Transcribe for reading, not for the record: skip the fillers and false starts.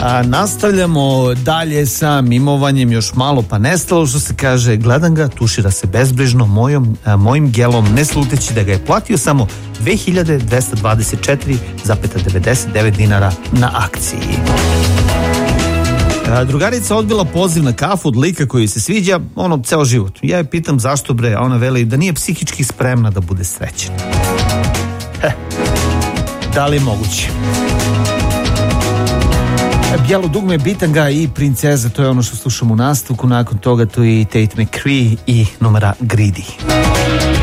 Nastavljamo dalje sa mimovanjem, još malo pa nestalo, što se kaže. Gledam ga, tušira se bezbrižno mojim gelom, ne sluteći da ga je platio samo 2224,99 dinara na akciji. Drugarica odbila poziv na kafu od lika koji se sviđa, ceo život. Ja je pitam zašto bre, a ona veli da nije psihički spremna da bude srećena. Da li je moguće? Bijelo dugme, Bitanga i Princeza, to je ono što slušamo u nastavku. Nakon toga tu i Tate McCree i numera Greedy.